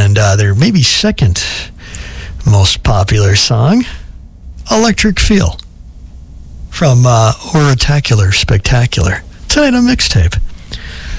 and their maybe second most popular song, Electric Feel, from Oratacular Spectacular. Tonight on Mixtape.